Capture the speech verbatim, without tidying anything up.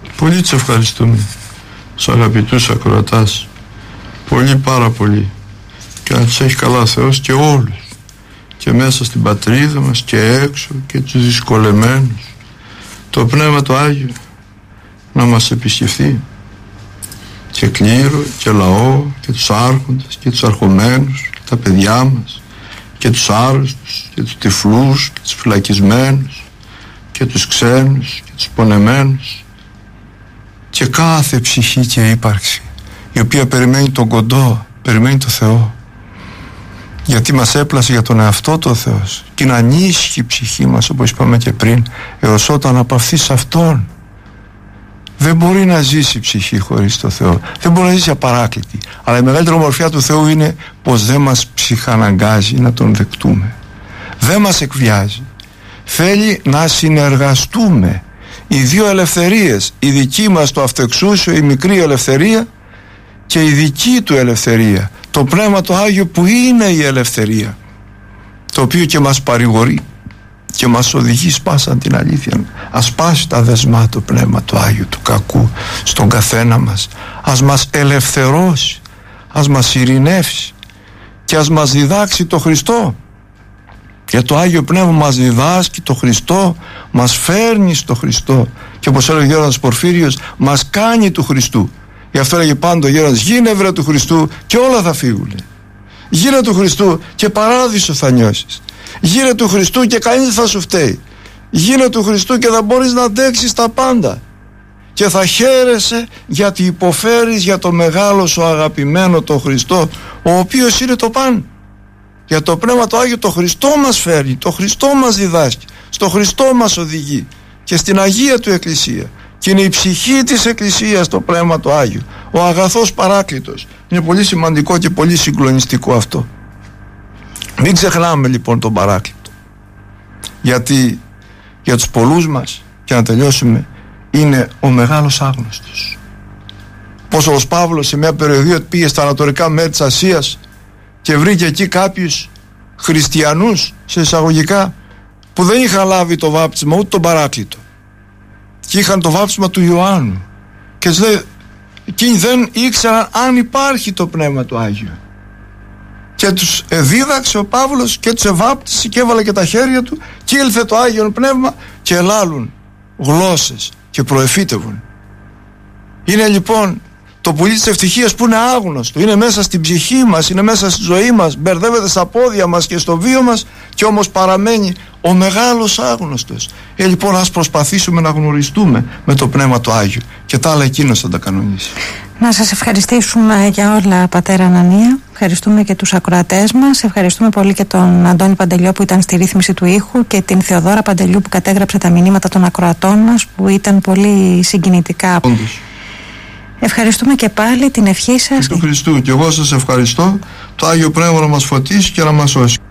Πολύ τους ευχαριστούμε τους αγαπητούς ακροατάς, πολύ, πάρα πολύ, και να τους έχει καλά Θεός και όλους, και μέσα στην πατρίδα μας και έξω, και τους δυσκολεμένους, το Πνεύμα το Άγιο να μας επισκεφθεί, και κλήρο και λαό και τους άρχοντες και τους αρχομένους και τα παιδιά μας και τους άρρωστους και τους τυφλούς και τους φυλακισμένους και τους ξένους και τους πονεμένους, και κάθε ψυχή και ύπαρξη η οποία περιμένει τον κοντό, περιμένει τον Θεό, γιατί μας έπλασε για τον εαυτό του ο Θεός, και είναι ανήσυχη η ψυχή μας, όπως είπαμε και πριν, έως όταν απαυθεί σε Αυτόν. Δεν μπορεί να ζήσει η ψυχή χωρίς το Θεό, δεν μπορεί να ζήσει απαράκλητη. Αλλά η μεγαλύτερη ομορφιά του Θεού είναι πως δεν μας ψυχαναγκάζει να Τον δεκτούμε, δεν μας εκβιάζει, θέλει να συνεργαστούμε. Οι δύο ελευθερίες, η δική μας το αυτεξούσιο, η μικρή ελευθερία, και η δική του ελευθερία, το Πνεύμα το Άγιο που είναι η ελευθερία, το οποίο και μας παρηγορεί και μας οδηγεί σπάσαν την αλήθεια. Ας σπάσει τα δεσμά το Πνεύμα του Άγιου του κακού στον καθένα μας, ας μας ελευθερώσει, ας μας ειρηνεύσει και ας μας διδάξει το Χριστό. Και το Άγιο Πνεύμα μας διδάσκει το Χριστό, μας φέρνει στο Χριστό, και όπως έλεγε ο Γέροντας Πορφύριος, μας κάνει του Χριστού. Γι' αυτό έλεγε πάντα ο Γέροντας, γίνε βρε του Χριστού και όλα θα φύγουνε. Γίνε του Χριστού και παράδεισο θα νιώσεις. Γίνε του Χριστού και κανείς δεν θα σου φταίει. Γίνε του Χριστού και θα μπορείς να αντέξεις τα πάντα. Και θα χαίρεσαι γιατί υποφέρεις για το μεγάλο σου αγαπημένο το Χριστό, ο οποίος είναι το παν. Για το Πνεύμα το Άγιο το Χριστό μας φέρνει, το Χριστό μας διδάσκει, στο Χριστό μας οδηγεί και στην Αγία του Εκκλησία. Και είναι η ψυχή της Εκκλησίας το Πνεύμα το Άγιο, ο αγαθός Παράκλητος. Είναι πολύ σημαντικό και πολύ συγκλονιστικό αυτό. Μην ξεχνάμε λοιπόν τον Παράκλητο, γιατί για τους πολλούς μας, και να τελειώσουμε, είναι ο μεγάλος άγνωστος. Πως ο Παύλος σε μια περιοδία πήγε στα ανατολικά μέρη της Ασίας και βρήκε εκεί κάποιους χριστιανούς, σε εισαγωγικά, που δεν είχαν λάβει το βάπτισμα ούτε τον Παράκλητο, και είχαν το βάπτισμα του Ιωάννου, και λέει, εκείνοι δεν ήξεραν αν υπάρχει το Πνεύμα του Άγιο, και τους δίδαξε ο Παύλος και τους εβάπτισε και έβαλε και τα χέρια του, και ήλθε το Άγιον Πνεύμα και ελάλουν γλώσσες και προεφήτευουν. Είναι λοιπόν το πουλί της ευτυχίας που είναι άγνωστο, είναι μέσα στην ψυχή μας, είναι μέσα στη ζωή μας, μπερδεύεται στα πόδια μας και στο βίο μας, και όμως παραμένει ο μεγάλος άγνωστος. Ε, λοιπόν, ας προσπαθήσουμε να γνωριστούμε με το Πνεύμα το Άγιο, και τα άλλα εκείνος θα τα κανονίσει. Να σας ευχαριστήσουμε για όλα, πατέρα Ανανία. Ευχαριστούμε και τους ακροατές μας. Ευχαριστούμε πολύ και τον Αντώνη Παντελιό που ήταν στη ρύθμιση του ήχου, και την Θεοδόρα Παντελιού που κατέγραψε τα μηνύματα των ακροατών μας, που ήταν πολύ συγκινητικά. Όντως. Ευχαριστούμε και πάλι, την ευχή σας. Και του Χριστού. Και εγώ σας ευχαριστώ. Το Άγιο Πνεύμα να μας φωτίσει και να μας σώσει.